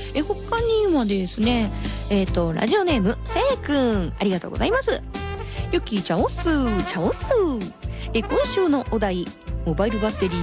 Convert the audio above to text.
他にはですね、ラジオネームせいくん、ありがとうございます。ゆっきーちゃんおっすー、ちゃんおっすー。今週のお題、モバイルバッテリー